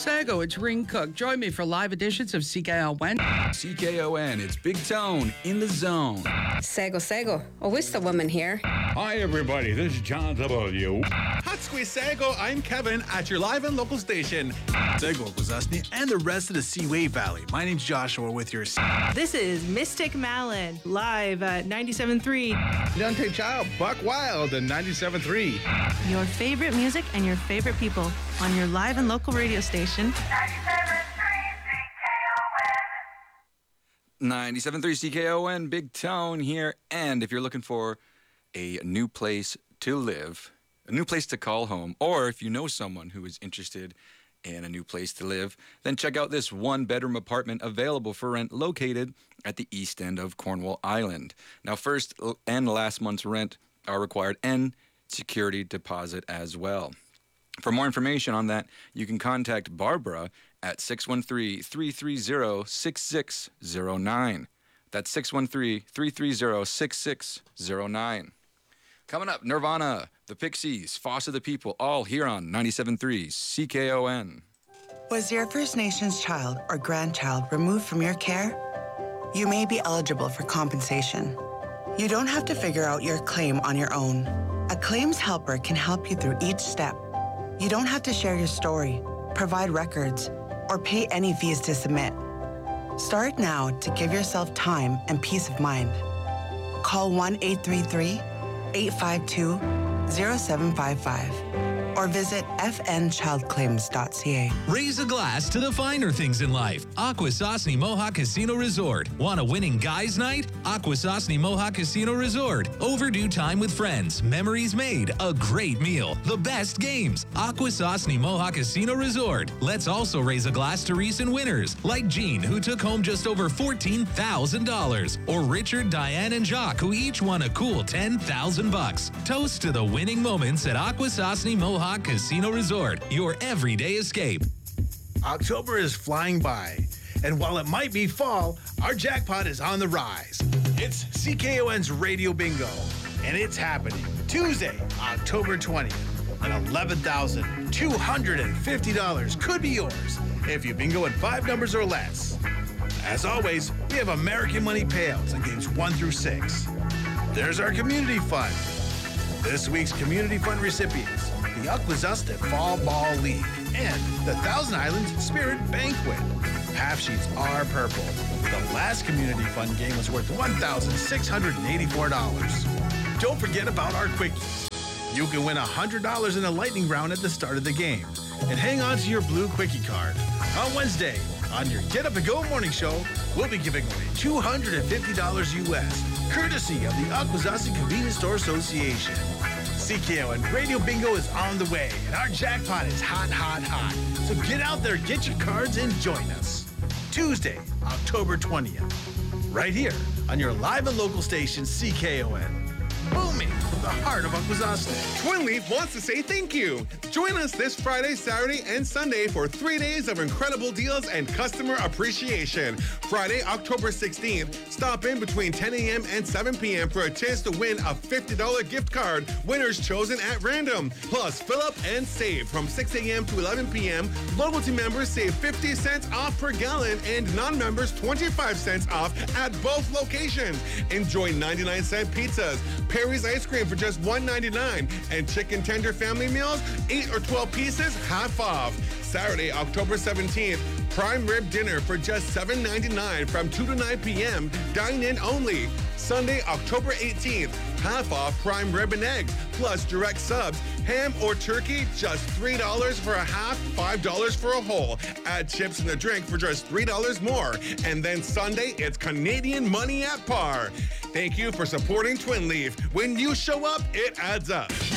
Sago, it's Ring Cook. Join me for live editions of CKON. CKON, it's Big Tone in the zone. Sago. Oh, it's the woman here. Hi, everybody. This is John W. Hot Squeeze Sago, I'm Kevin at your live and local station. Sago, Kwasasni, and the rest of the Seaway Valley. My name's Joshua with your... This is Mystic Malin, live at 97.3. Deontay Child, Buck Wild at 97.3. Your favorite music and your favorite people on your live and local radio station. 97.3 CKON, Big Tone here. And if you're looking for a new place to live, a new place to call home, or if you know someone who is interested in a new place to live, then check out this one-bedroom apartment available for rent located at the east end of Cornwall Island. Now, first and last month's rent are required and security deposit as well. For more information on that, you can contact Barbara at 613-330-6609. That's 613-330-6609. Coming up, Nirvana, The Pixies, Foster the People, all here on 97.3 CKON. Was your First Nations child or grandchild removed from your care? You may be eligible for compensation. You don't have to figure out your claim on your own. A claims helper can help you through each step. You don't have to share your story, provide records, or pay any fees to submit. Start now to give yourself time and peace of mind. Call 1-833-852-0755 or visit fnchildclaims.ca. Raise a glass to the finer things in life. Akwesasne Mohawk Casino Resort. Want a winning guys' night? Akwesasne Mohawk Casino Resort. Overdue time with friends. Memories made. A great meal. The best games. Akwesasne Mohawk Casino Resort. Let's also raise a glass to recent winners, like Jean, who took home just over $14,000, or Richard, Diane, and Jacques, who each won a cool $10,000. Toast to the winning moments at Akwesasne Mohawk Casino Resort, your everyday escape. October is flying by, and while it might be fall, our jackpot is on the rise. It's CKON's Radio Bingo, and it's happening Tuesday, October 20th. And $11,250 could be yours if you bingo at 5 numbers or less. As always, we have American money payouts on games 1 through 6. There's our community fund. This week's community fund recipients: the Akwesasne Fall Ball League and the Thousand Islands Spirit Banquet. Half sheets are purple. The last community fund game was worth $1,684. Don't forget about our quickies. You can win $100 in a lightning round at the start of the game. And hang on to your blue quickie card. On Wednesday, on your Get Up and Go morning show, we'll be giving away $250 US, courtesy of the Akwesasne Convenience Store Association. CKON Radio Bingo is on the way, and our jackpot is hot. So get out there, get your cards, and join us. Tuesday, October 20th, right here on your live and local station, CKON. Booming from the heart of Akwesasne. Twin Leaf wants to say thank you. Join us this Friday, Saturday, and Sunday for 3 days of incredible deals and customer appreciation. Friday, October 16th, stop in between 10 a.m. and 7 p.m. for a chance to win a $50 gift card. Winners chosen at random. Plus, fill up and save from 6 a.m. to 11 p.m. Loyalty members save 50 cents off per gallon and non-members 25 cents off at both locations. Enjoy 99-cent pizzas, Perry's ice cream for just $1.99, and chicken tender family meals, 8 or 12 pieces, half off. Saturday, October 17th, prime rib dinner for just $7.99 from 2 to 9 p.m. Dine-in only. Sunday, October 18th, half off prime rib and eggs, plus direct subs, ham or turkey, just $3 for a half, $5 for a whole. Add chips and a drink for just $3 more. And then Sunday, it's Canadian money at par. Thank you for supporting Twin Leaf. When you show up, it adds up.